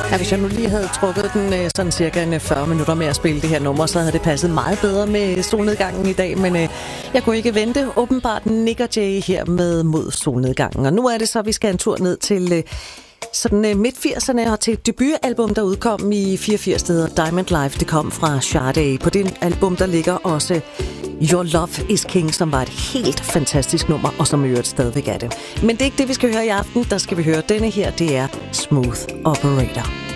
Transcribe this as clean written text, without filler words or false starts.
Ja, hvis jeg nu lige havde trukket den sådan cirka 40 minutter med at spille det her nummer, så havde det passet meget bedre med solnedgangen i dag, men jeg kunne ikke vente. Åbenbart Nick og Jay her med Mod solnedgangen. Og nu er det så, vi skal en tur ned til sådan midt-80'erne og til et debutalbum, der udkom i 84, der hedder Diamond Life. Det kom fra Sade. På det album, der ligger også Your Love is King, som var et helt fantastisk nummer, og som i øvrigt stadigvæk er det. Men det er ikke det, vi skal høre i aften. Der skal vi høre denne her. Det er Smooth Operator.